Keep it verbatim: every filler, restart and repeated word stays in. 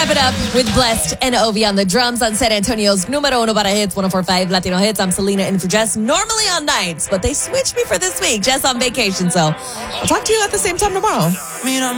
it up with Blessed and Ovi on the drums on San Antonio's numero uno para hits, one oh four point five Latino Hits. I'm Selena in for Jess, normally on nights, but they switched me for this week. Jess on vacation, so I'll talk to you at the same time tomorrow.